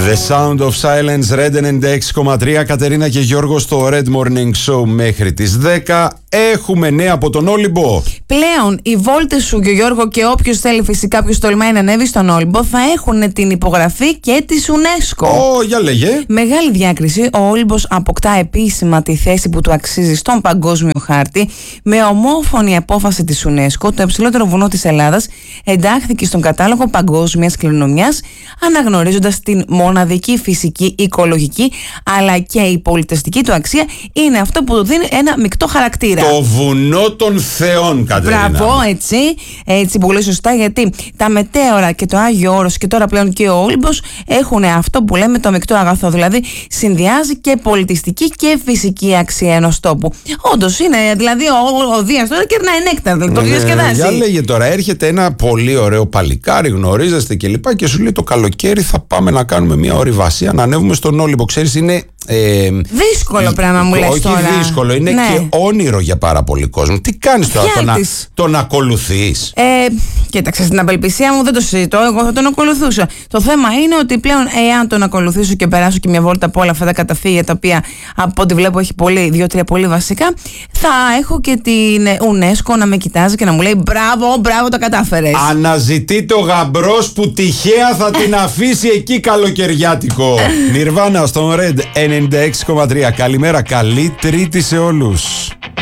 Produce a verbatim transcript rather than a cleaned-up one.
The Sound of Silence, Red ενενήντα έξι κόμμα τρία. Κατερίνα και Γιώργο στο Red Morning Show μέχρι τις δέκα. Έχουμε νέα από τον Όλυμπο. Πλέον οι βόλτες σου και ο Γιώργο και όποιος θέλει, φυσικά όποιος τολμάει να ανέβει στον Όλυμπο, θα έχουν την υπογραφή και της UNESCO. Ω, για λέγε. Μεγάλη διάκριση. Ο Όλυμπος αποκτά επίσημα τη θέση που του αξίζει στον παγκόσμιο χάρτη. Με ομόφωνη απόφαση της UNESCO, το υψηλότερο βουνό της Ελλάδας εντάχθηκε στον κατάλογο παγκόσμιας κληρονομιάς, αναγνωρίζοντας την μοναδική φυσική, οικολογική αλλά και η πολιτιστική του αξία. Είναι αυτό που του δίνει ένα μεικτό χαρακτήρα. Το βουνό των θεών, Κατερίνα. Μπράβο, έτσι. Έτσι, πολύ σωστά, γιατί τα μετέωρα και το Άγιο Όρος και τώρα πλέον και ο Όλυμπος έχουν αυτό που λέμε το μεικτό αγαθό. Δηλαδή, συνδυάζει και πολιτιστική και φυσική αξία ενός τόπου. Όντως είναι, δηλαδή, ο, ο Δίας τώρα κερνάει νέκταρ, το ναι, διασκεδάζει. Για λέγε τώρα, έρχεται ένα πολύ ωραίο παλικάρι, γνωρίζεστε και λοιπά, και σου λέει το καλοκαίρι θα πάμε να κάνουμε μια ορειβασία, να ανέβουμε στον Όλυμπο. Ξέρεις, είναι. Ε, δύσκολο πράγμα μου λες τώρα. Όχι δύσκολο, είναι ναι. και όνειρο για πάρα πολύ κόσμο. Τι κάνεις τώρα, τον, να, τον ακολουθείς? Ε, κοίταξε, στην απελπισία μου δεν το συζητώ, εγώ θα τον ακολουθούσα. Το θέμα είναι ότι πλέον, εάν τον ακολουθήσω και περάσω και μια βόλτα από όλα αυτά τα καταφύγια, τα οποία από ό,τι βλέπω έχει πολύ, δύο-τρία πολύ βασικά, θα έχω και την UNESCO να με κοιτάζει και να μου λέει μπράβο, μπράβο, τα κατάφερες. Αναζητείται ο γαμπρός που τυχαία θα την αφήσει εκεί καλοκαιριάτικο. Νιρβάνα στον Red ενενήντα έξι κόμμα τρία. Καλημέρα, καλή Τρίτη σε όλους.